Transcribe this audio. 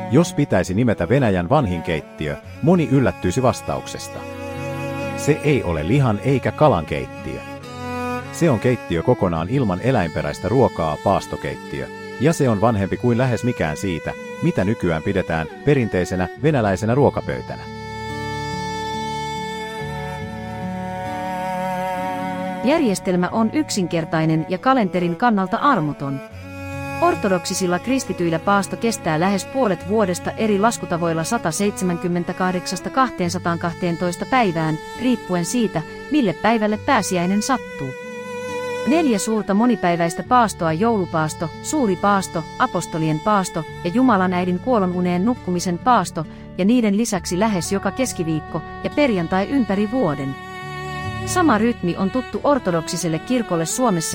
Jos pitäisi nimetä Venäjän vanhin keittiö, moni yllättyisi vastauksesta. Se ei ole lihan eikä kalan keittiö. Se on keittiö kokonaan ilman eläinperäistä ruokaa, paastokeittiö, ja se on vanhempi kuin lähes mikään siitä, mitä nykyään pidetään perinteisenä venäläisenä ruokapöytänä. Järjestelmä on yksinkertainen ja kalenterin kannalta armoton. Ortodoksisilla kristityillä paasto kestää lähes puolet vuodesta eri laskutavoilla 178–212 päivään, riippuen siitä, mille päivälle pääsiäinen sattuu. 4 suurta monipäiväistä paastoa: joulupaasto, suuri paasto, apostolien paasto ja Jumalan äidin kuolonuneen nukkumisen paasto, ja niiden lisäksi lähes joka keskiviikko ja perjantai ympäri vuoden. Sama rytmi on tuttu ortodoksiselle kirkolle Suomessa